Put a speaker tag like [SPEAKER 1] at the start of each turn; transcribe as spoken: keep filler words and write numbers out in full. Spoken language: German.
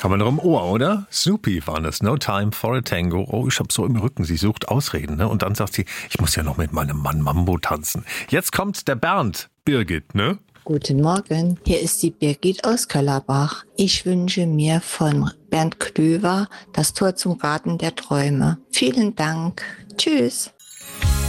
[SPEAKER 1] Kann man noch im Ohr, oder? Snoopy war das, No Time for a Tango. Oh, ich hab so im Rücken, sie sucht Ausreden, ne? Und dann sagt sie, ich muss ja noch mit meinem Mann Mambo tanzen. Jetzt kommt der Bernd, Birgit, ne?
[SPEAKER 2] Guten Morgen, hier ist die Birgit aus Köllerbach. Ich wünsche mir von Bernd Klöver das Tor zum Garten der Träume. Vielen Dank. Tschüss.